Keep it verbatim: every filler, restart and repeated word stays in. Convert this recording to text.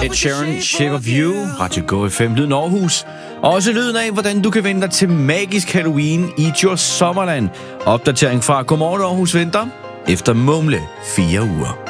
Ed Sheeran, Shape of You, Radio Go F M, lyden af Aarhus. Og også lyden af, hvordan du kan vende dig til magisk Halloween i Djurs Sommerland. Opdatering fra Godmorgen Aarhus venter efter mumle fire uger.